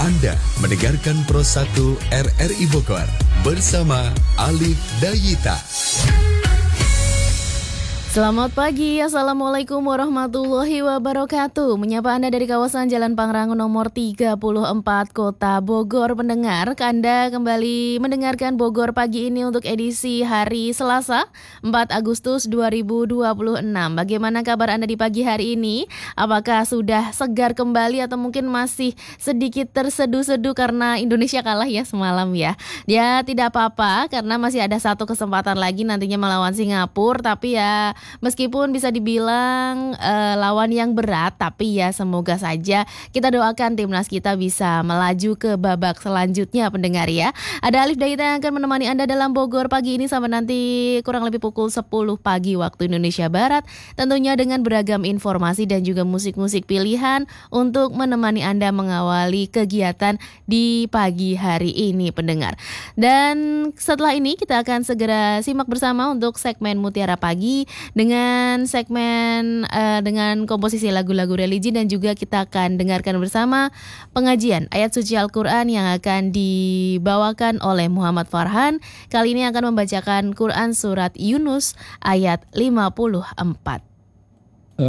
Anda mendengarkan Pro 1 RRI Bogor bersama Alif Dayita. Selamat pagi, Assalamualaikum warahmatullahi wabarakatuh. Menyapa Anda dari kawasan Jalan Pangrango nomor 34 Kota Bogor. Pendengar, Anda kembali mendengarkan Bogor pagi ini untuk edisi hari Selasa 4 Agustus 2026. Bagaimana kabar Anda di pagi hari ini? Apakah sudah segar kembali atau mungkin masih sedikit terseduh-seduh karena Indonesia kalah ya semalam ya? Ya tidak apa-apa karena masih ada satu kesempatan lagi nantinya melawan Singapura, tapi ya meskipun bisa dibilang lawan yang berat, tapi ya semoga saja kita doakan timnas kita bisa melaju ke babak selanjutnya pendengar ya. Ada Alif Dayita yang akan menemani Anda dalam Bogor pagi ini sampai nanti kurang lebih pukul 10 pagi waktu Indonesia Barat. Tentunya dengan beragam informasi dan juga musik-musik pilihan untuk menemani Anda mengawali kegiatan di pagi hari ini pendengar. Dan setelah ini kita akan segera simak bersama untuk segmen Mutiara Pagi dengan segmen dengan komposisi lagu-lagu religi, dan juga kita akan dengarkan bersama pengajian ayat suci Al-Quran yang akan dibawakan oleh Muhammad Farhan. Kali ini akan membacakan Quran surat Yunus ayat 54.